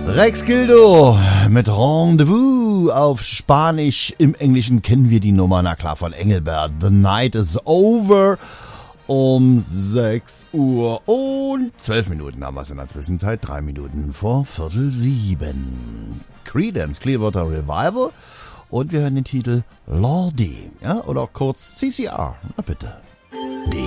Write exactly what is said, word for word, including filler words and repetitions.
Rex Gildo mit Rendezvous auf Spanisch. Im Englischen kennen wir die Nummer, na klar, von Engelbert. The Night is Over. Um sechs Uhr und zwölf Minuten haben wir es in der Zwischenzeit. Drei Minuten vor Viertel sieben. Creedence Clearwater Revival. Und wir hören den Titel Lordi. Ja, oder kurz C C R. Na bitte.